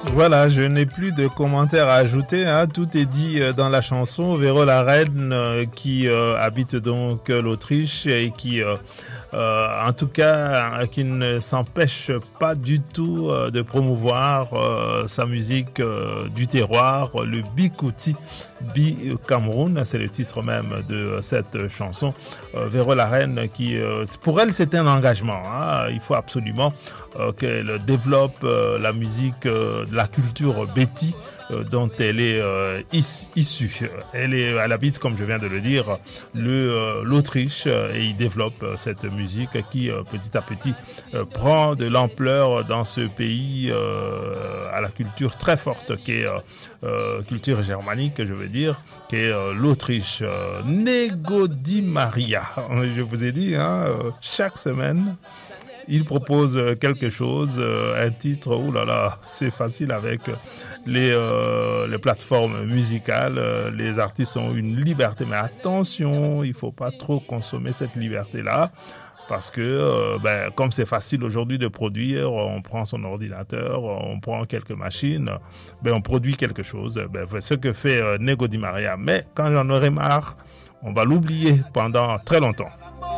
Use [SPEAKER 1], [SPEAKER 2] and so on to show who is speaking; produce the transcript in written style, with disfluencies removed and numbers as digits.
[SPEAKER 1] Voilà, je n'ai plus de commentaires à ajouter, hein. Tout est dit dans la chanson. Véro la reine qui habite donc l'Autriche et qui, en tout cas, qui ne s'empêche pas du tout de promouvoir sa musique du terroir, le Bikouti, Bi Cameroun, c'est le titre même de cette chanson. Véro la reine qui, pour elle, c'est un engagement, hein. Il faut absolument qu'elle développe la musique de la culture Béti dont elle est issue. Elle habite, comme je viens de le dire, l'Autriche et il développe cette musique qui, petit à petit, prend de l'ampleur dans ce pays à la culture très forte qui est culture germanique, je veux dire, qui est l'Autriche. Nego Di Maria, je vous ai dit, hein, chaque semaine, il propose quelque chose, un titre, oh là là, c'est facile avec les plateformes musicales. Les artistes ont une liberté, mais attention, il ne faut pas trop consommer cette liberté-là. Parce que, comme c'est facile aujourd'hui de produire, on prend son ordinateur, on prend quelques machines, on produit quelque chose. Ce que fait Nego Di Maria. Mais quand j'en aurai marre, on va l'oublier pendant très longtemps.